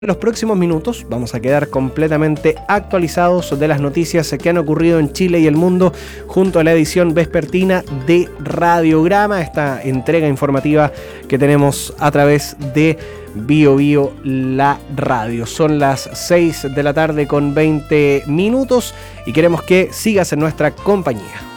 En los próximos minutos vamos a quedar completamente actualizados de las noticias que han ocurrido en Chile y el mundo junto a la edición vespertina de Radiograma, esta entrega informativa que tenemos a través de Bio Bio la radio. Son las 6 de la tarde con 20 minutos y queremos que sigas en nuestra compañía.